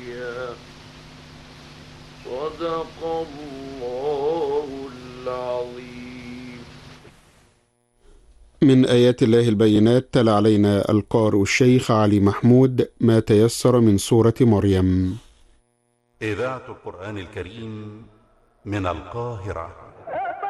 صدق الله العظيم. من آيات الله البينات تلا علينا القارئ الشيخ علي محمود ما تيسر من سورة مريم. إذاعة القرآن الكريم من القاهرة.